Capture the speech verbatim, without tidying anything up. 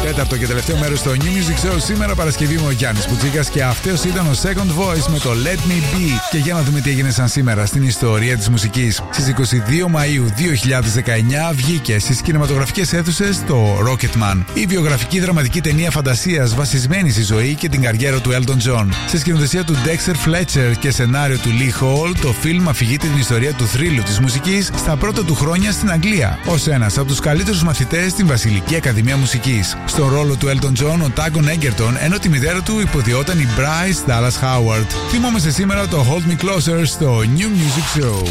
Τέταρτο και τελευταίο μέρος στο New Music Show. Σήμερα Παρασκευή με ο Γιάννης Πουτσίκας και αυτός ήταν ο Second Voice με το Let Me Be. Και για να δούμε τι έγινε σαν σήμερα στην ιστορία της μουσικής. Στις είκοσι δύο Μαΐου δύο χιλιάδες δεκαεννιά βγήκε στις κινηματογραφικές αίθουσες το Rocketman, η βιογραφική δραματική ταινία φαντασίας βασισμένη στη ζωή και την καριέρα του Elton John. Σε σκηνοθεσία του Dexter Fletcher και σενάριο του Lee Hall, το φιλμ αφηγείται την ιστορία του θρύλου της μουσικής στα πρώτα του χρόνια στην Αγγλία, ως ένας από τους καλύτερους μαθητές στην Βασιλική Ακαδημία Μουσικής. Στον ρόλο του Elton John ο Tagon Egerton, ενώ τη μητέρα του υποδιόταν η Bryce Dallas Howard. Θυμόμαστε σήμερα το Hold Me Closer στο New Music Show.